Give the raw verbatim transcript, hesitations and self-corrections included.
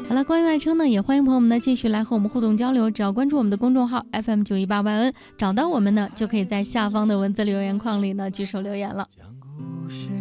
好了，关于爱车呢，也欢迎朋友们呢继续来和我们互动交流，只要关注我们的公众号 F M 九一八 Y N， 找到我们呢，就可以在下方的文字留言框里呢举手留言了。